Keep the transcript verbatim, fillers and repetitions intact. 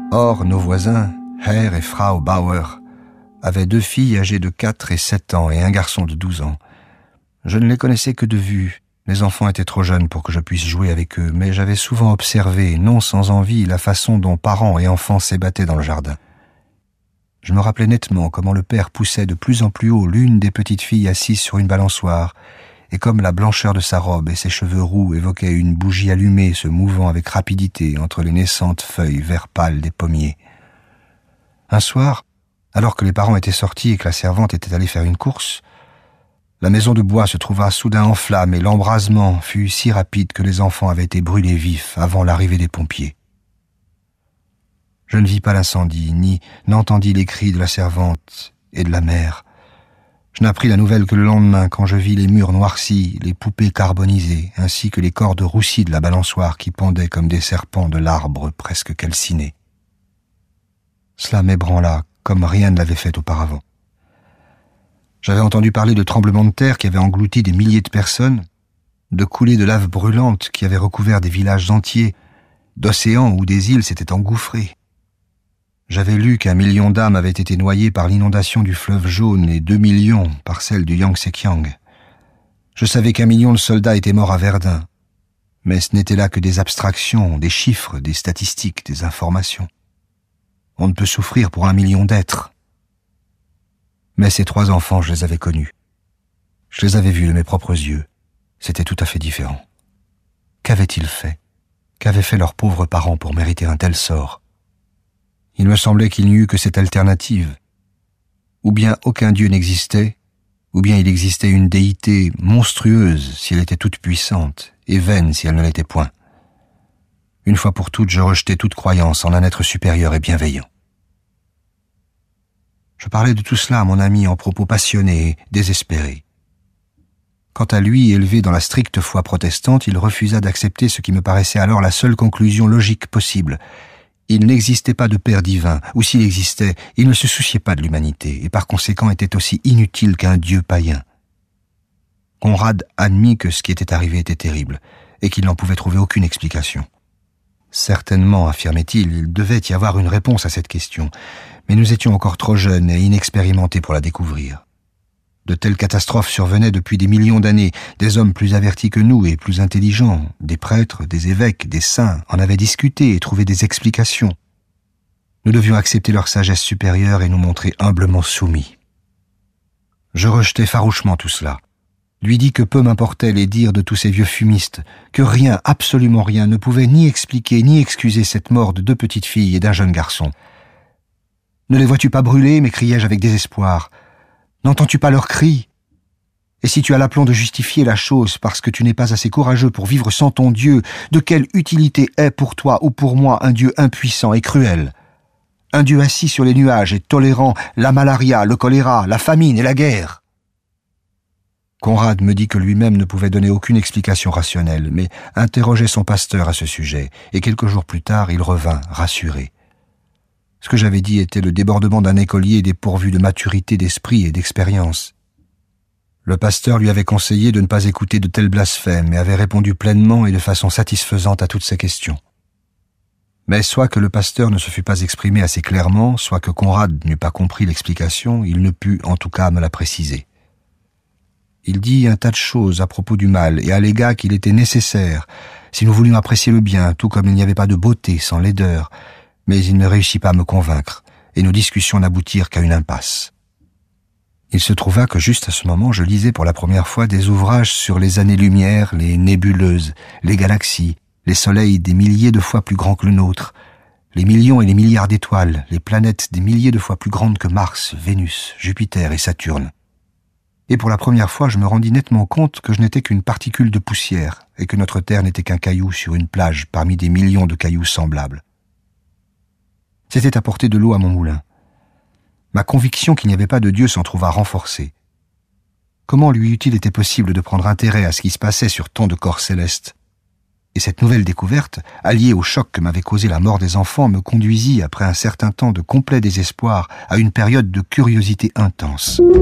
Or, nos voisins, Herr et Frau Bauer, avaient deux filles âgées de quatre et sept ans et un garçon de douze ans. Je ne les connaissais que de vue. Les enfants étaient trop jeunes pour que je puisse jouer avec eux, mais j'avais souvent observé, non sans envie, la façon dont parents et enfants s'ébattaient dans le jardin. Je me rappelais nettement comment le père poussait de plus en plus haut l'une des petites filles assises sur une balançoire, et comme la blancheur de sa robe et ses cheveux roux évoquaient une bougie allumée se mouvant avec rapidité entre les naissantes feuilles vert pâle des pommiers. Un soir, alors que les parents étaient sortis et que la servante était allée faire une course, la maison de bois se trouva soudain en flammes et l'embrasement fut si rapide que les enfants avaient été brûlés vifs avant l'arrivée des pompiers. Je ne vis pas l'incendie, ni n'entendis les cris de la servante et de la mère. Je n'appris la nouvelle que le lendemain, quand je vis les murs noircis, les poupées carbonisées, ainsi que les cordes roussies de la balançoire qui pendaient comme des serpents de l'arbre presque calciné. Cela m'ébranla comme rien ne l'avait fait auparavant. J'avais entendu parler de tremblements de terre qui avaient englouti des milliers de personnes, de coulées de lave brûlantes qui avaient recouvert des villages entiers, d'océans où des îles s'étaient engouffrées. J'avais lu qu'un million d'âmes avaient été noyées par l'inondation du fleuve Jaune et deux millions par celle du Yangtze-Kiang. Je savais qu'un million de soldats étaient morts à Verdun, mais ce n'était là que des abstractions, des chiffres, des statistiques, des informations. On ne peut souffrir pour un million d'êtres. Mais ces trois enfants, je les avais connus. Je les avais vus de mes propres yeux. C'était tout à fait différent. Qu'avaient-ils fait? Qu'avaient fait leurs pauvres parents pour mériter un tel sort? Il me semblait qu'il n'y eût que cette alternative. Ou bien aucun Dieu n'existait, ou bien il existait une déité monstrueuse si elle était toute puissante, et vaine si elle ne l'était point. Une fois pour toutes, je rejetais toute croyance en un être supérieur et bienveillant. Je parlais de tout cela à mon ami en propos passionnés et désespérés. Quant à lui, élevé dans la stricte foi protestante, il refusa d'accepter ce qui me paraissait alors la seule conclusion logique possible. Il n'existait pas de Père divin, ou s'il existait, il ne se souciait pas de l'humanité, et par conséquent était aussi inutile qu'un Dieu païen. Conrad admit que ce qui était arrivé était terrible, et qu'il n'en pouvait trouver aucune explication. Certainement, affirmait-il, il devait y avoir une réponse à cette question, mais nous étions encore trop jeunes et inexpérimentés pour la découvrir. De telles catastrophes survenaient depuis des millions d'années. Des hommes plus avertis que nous et plus intelligents, des prêtres, des évêques, des saints, en avaient discuté et trouvé des explications. Nous devions accepter leur sagesse supérieure et nous montrer humblement soumis. Je rejetai farouchement tout cela. Lui dis que peu m'importaient les dires de tous ces vieux fumistes, que rien, absolument rien, ne pouvait ni expliquer ni excuser cette mort de deux petites filles et d'un jeune garçon. « Ne les vois-tu pas brûler ?» m'écriai-je avec désespoir. « N'entends-tu pas leurs cris ? Et si tu as l'aplomb de justifier la chose parce que tu n'es pas assez courageux pour vivre sans ton Dieu, de quelle utilité est pour toi ou pour moi un Dieu impuissant et cruel ? Un Dieu assis sur les nuages et tolérant la malaria, le choléra, la famine et la guerre ?» Conrad me dit que lui-même ne pouvait donner aucune explication rationnelle, mais interrogeait son pasteur à ce sujet, et quelques jours plus tard, il revint, rassuré. Ce que j'avais dit était le débordement d'un écolier dépourvu de maturité d'esprit et d'expérience. Le pasteur lui avait conseillé de ne pas écouter de tels blasphèmes et avait répondu pleinement et de façon satisfaisante à toutes ses questions. Mais soit que le pasteur ne se fût pas exprimé assez clairement, soit que Conrad n'eût pas compris l'explication, il ne put en tout cas me la préciser. Il dit un tas de choses à propos du mal et allégua qu'il était nécessaire, si nous voulions apprécier le bien, tout comme il n'y avait pas de beauté sans laideur, mais il ne réussit pas à me convaincre, et nos discussions n'aboutirent qu'à une impasse. Il se trouva que juste à ce moment, je lisais pour la première fois des ouvrages sur les années-lumière, les nébuleuses, les galaxies, les soleils des milliers de fois plus grands que le nôtre, les millions et les milliards d'étoiles, les planètes des milliers de fois plus grandes que Mars, Vénus, Jupiter et Saturne. Et pour la première fois, je me rendis nettement compte que je n'étais qu'une particule de poussière et que notre Terre n'était qu'un caillou sur une plage parmi des millions de cailloux semblables. C'était apporter de l'eau à mon moulin. Ma conviction qu'il n'y avait pas de Dieu s'en trouva renforcée. Comment lui eût-il été possible de prendre intérêt à ce qui se passait sur tant de corps célestes ? Et cette nouvelle découverte, alliée au choc que m'avait causé la mort des enfants, me conduisit, après un certain temps de complet désespoir, à une période de curiosité intense.